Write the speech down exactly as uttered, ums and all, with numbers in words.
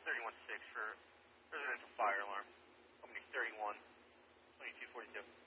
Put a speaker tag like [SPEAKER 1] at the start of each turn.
[SPEAKER 1] thirty-one six for residential fire alarm. Company thirty-one, twenty-two forty-two.